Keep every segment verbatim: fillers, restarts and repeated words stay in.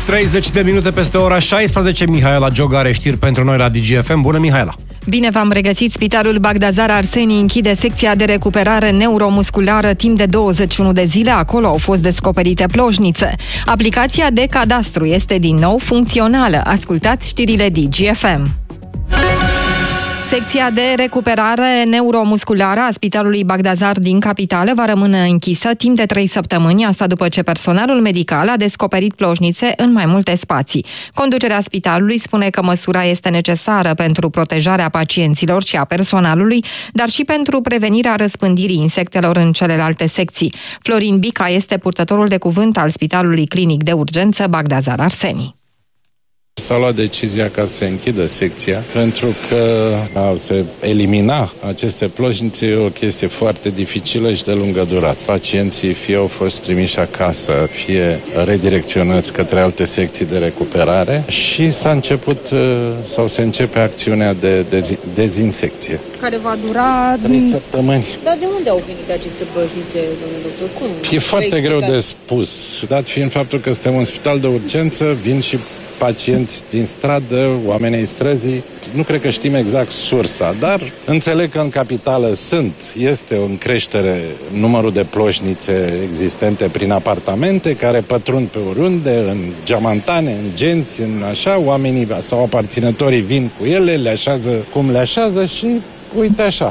treizeci de minute peste ora șaisprezece, Mihaela Giog are știri pentru noi la D G F M. Bună, Mihaela! Bine v-am regăsit! Spitalul Bagdazar Arseni închide secția de recuperare neuromusculară timp de douăzeci și unu de zile. Acolo au fost descoperite ploșnițe. Aplicația de cadastru este din nou funcțională. Ascultați știrile D G F M. Secția de recuperare neuromusculară a Spitalului Bagdazar din capitală va rămâne închisă timp de trei săptămâni, asta după ce personalul medical a descoperit ploșnițe în mai multe spații. Conducerea spitalului spune că măsura este necesară pentru protejarea pacienților și a personalului, dar și pentru prevenirea răspândirii insectelor în celelalte secții. Florin Bica este purtătorul de cuvânt al Spitalului Clinic de Urgență Bagdazar Arseni. S-a luat decizia ca să se închidă secția, pentru că a se elimina aceste ploșnițe e o chestie foarte dificilă și de lungă durată. Pacienții fie au fost trimiși acasă, fie redirecționați către alte secții de recuperare și s-a început sau se începe acțiunea de dezi- dezinsecție. Care va dura trei săptămâni. Dar de unde au venit aceste ploșnițe, domnule doctor? Cum? E foarte greu de spus, dat fiind faptul că suntem un spital de urgență, vin și pacienți din stradă, oamenii străzii. Nu cred că știm exact sursa, dar înțeleg că în capitală sunt, este o creștere numărul de ploșnițe existente prin apartamente care pătrund pe oriunde, în geamantane, în genți, în așa, oamenii sau aparținătorii vin cu ele, le așează cum le așează și uite așa.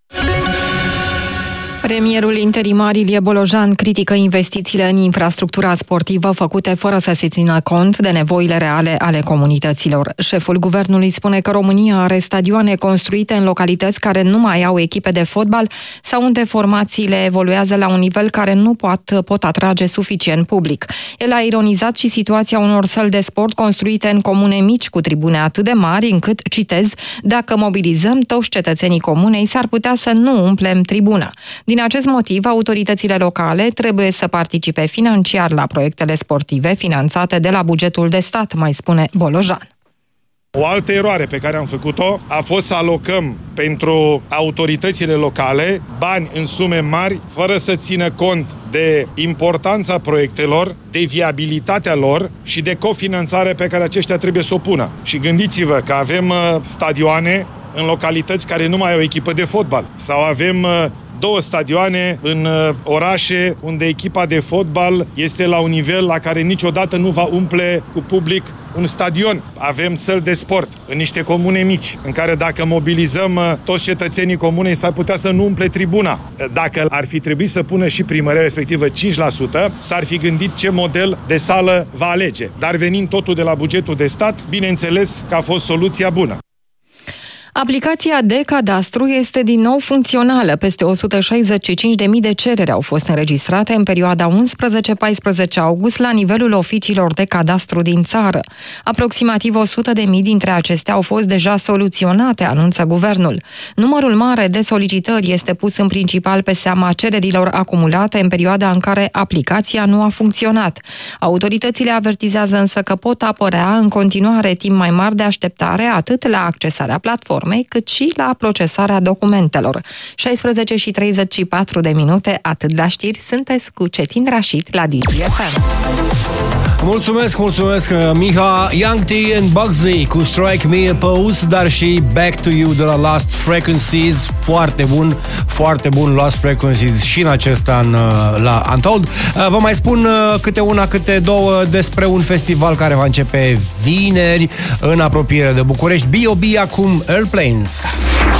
Premierul interimar Ilie Bolojan critică investițiile în infrastructura sportivă făcute fără să se țină cont de nevoile reale ale comunităților. Șeful guvernului spune că România are stadioane construite în localități care nu mai au echipe de fotbal sau unde formațiile evoluează la un nivel care nu pot, pot atrage suficient public. El a ironizat și situația unor săli de sport construite în comune mici cu tribune atât de mari încât, citez, dacă mobilizăm toți cetățenii comunei, s-ar putea să nu umplem tribuna. Din acest motiv, autoritățile locale trebuie să participe financiar la proiectele sportive finanțate de la bugetul de stat, mai spune Bolojan. O altă eroare pe care am făcut-o a fost să alocăm pentru autoritățile locale bani în sume mari, fără să țină cont de importanța proiectelor, de viabilitatea lor și de cofinanțare pe care aceștia trebuie să o pună. Și gândiți-vă că avem stadioane în localități care nu mai au echipă de fotbal sau avem două stadioane în orașe unde echipa de fotbal este la un nivel la care niciodată nu va umple cu public un stadion. Avem săli de sport în niște comune mici, în care dacă mobilizăm toți cetățenii comunei s-ar putea să nu umple tribuna. Dacă ar fi trebuit să pună și primăria respectivă cinci la sută, s-ar fi gândit ce model de sală va alege. Dar venind totul de la bugetul de stat, bineînțeles că a fost soluția bună. Aplicația de cadastru este din nou funcțională. Peste o sută șaizeci și cinci de mii de cereri au fost înregistrate în perioada unsprezece paisprezece august la nivelul oficiilor de cadastru din țară. Aproximativ o sută de mii dintre acestea au fost deja soluționate, anunță guvernul. Numărul mare de solicitări este pus în principal pe seama cererilor acumulate în perioada în care aplicația nu a funcționat. Autoritățile avertizează însă că pot apărea în continuare timp mai mari de așteptare atât la accesarea platformei, cât și la procesarea documentelor. șaisprezece și treizeci și patru de minute, atât la știri, sunteți cu Cetin Rașit la D G F M. Mulțumesc, mulțumesc, Miha. Young T and Bugsy cu Strike Me a Pose, dar și Back to You de la Lost Frequencies. Foarte bun, foarte bun Lost Frequencies și în acest an la Untold. Vă mai spun câte una, câte două despre un festival care va începe vineri în apropiere de București. B O B acum, Airplanes.